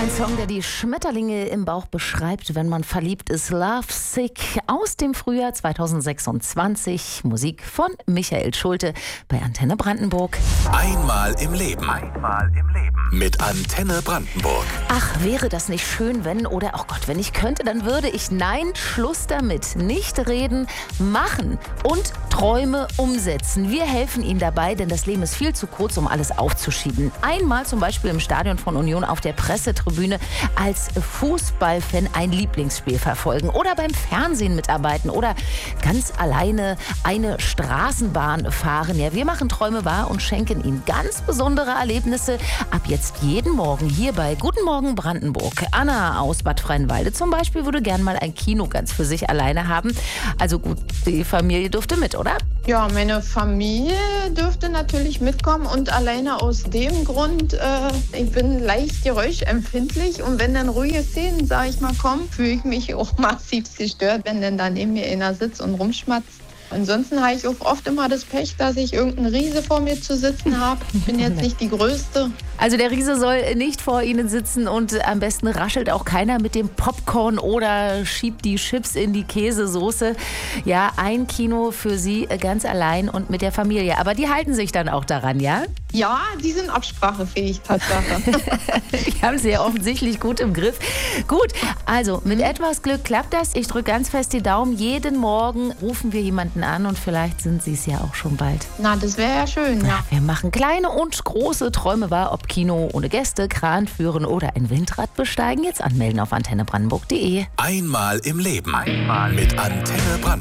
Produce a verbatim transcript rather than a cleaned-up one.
Ein Song, der die Schmetterlinge im Bauch beschreibt, wenn man verliebt ist. Love Sick aus dem Frühjahr zweitausendsechsundzwanzig. Musik von Michael Schulte bei Antenne Brandenburg. Einmal im Leben. Einmal im Leben. Mit Antenne Brandenburg. Ach, wäre das nicht schön, wenn, oder, oh Gott, wenn ich könnte, dann würde ich. Nein, Schluss damit. Nicht reden, machen und Träume umsetzen. Wir helfen Ihnen dabei, denn das Leben ist viel zu kurz, um alles aufzuschieben. Einmal zum Beispiel im Stadion von Union auf der Pressetribüne als Fußballfan ein Lieblingsspiel verfolgen oder beim Fernsehen mitarbeiten oder ganz alleine eine Straßenbahn fahren. Ja, wir machen Träume wahr und schenken Ihnen ganz besondere Erlebnisse ab jetzt jeden Morgen hier bei Guten Morgen Brandenburg. Anna aus Bad Freienwalde zum Beispiel würde gern mal ein Kino ganz für sich alleine haben. Also gut, die Familie dürfte mit, oder? Ja, meine Familie dürfte natürlich mitkommen und alleine aus dem Grund, äh, ich bin leicht geräuschempfindlich und wenn dann ruhige Szenen, sag ich mal, kommen, fühle ich mich auch massiv gestört, wenn dann da neben mir einer sitzt und rumschmatzt. Ansonsten habe ich auch oft immer das Pech, dass ich irgendeinen Riese vor mir zu sitzen habe. Ich bin jetzt nicht die Größte. Also der Riese soll nicht vor Ihnen sitzen und am besten raschelt auch keiner mit dem Popcorn oder schiebt die Chips in die Käsesoße. Ja, ein Kino für Sie ganz allein und mit der Familie. Aber die halten sich dann auch daran, ja? Ja, die sind absprachefähig, Tatsache. Die haben Sie ja offensichtlich gut im Griff. Gut, also mit etwas Glück klappt das. Ich drücke ganz fest die Daumen. Jeden Morgen rufen wir jemanden an und vielleicht sind Sie es ja auch schon bald. Na, das wäre ja schön, ja. Na, wir machen kleine und große Träume wahr, ob Kino ohne Gäste, Kran führen oder ein Windrad besteigen. Jetzt anmelden auf antenne brandenburg punkt de. Einmal im Leben. Einmal mit Antenne Brandenburg.